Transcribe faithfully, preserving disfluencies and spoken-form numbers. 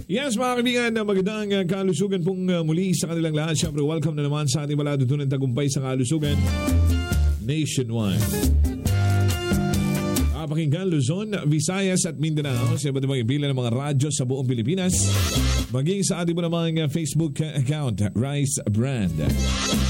Yes, mga kaibigan, magandang uh, kalusugan pong uh, muli sa kanilang lahat. Siyempre, welcome na naman sa ating maladutunan tagumpay sa kalusugan nationwide. Uh, pakinggan Luzon, Visayas at Mindanao sa iba't ibang ibilan ng mga radyo sa buong Pilipinas. Maging sa ating po namang uh, Facebook account, Rice Brand.